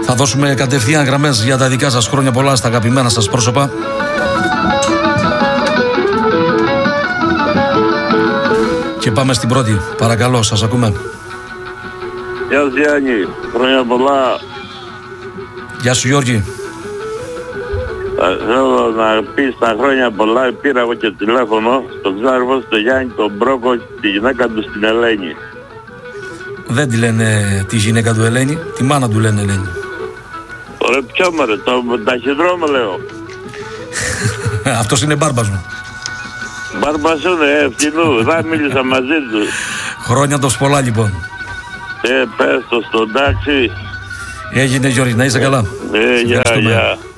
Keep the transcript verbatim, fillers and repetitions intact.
Θα δώσουμε κατευθείαν γραμμές για τα δικά σας. Χρόνια πολλά στα αγαπημένα σας πρόσωπα. Και πάμε στην πρώτη. Παρακαλώ, σας ακούμε. Γεια σου Γιάννη, χρόνια πολλά. Γεια σου Γιώργη. Θέλω να πεις τα χρόνια πολλά. Πήρα εγώ και τηλέφωνο στον ξάδερφο, στον Γιάννη, τον Μπρόκο, τη γυναίκα του στην Ελένη. Δεν τη λένε τη γυναίκα του Ελένη, τη μάνα του λένε Ελένη. Ωραία, ποιο μωρέ, το ταχυδρόμο λέω. Αυτός είναι μπάρμπας μου. Μπάρμπας είναι, ε, φτηνού, δεν μίλησα μαζί του. Χρόνια το πολλά λοιπόν. Ε, πες το στον τάξη. Έγινε Γιώργη, να είσαι καλά. Ε, γεια, γεια.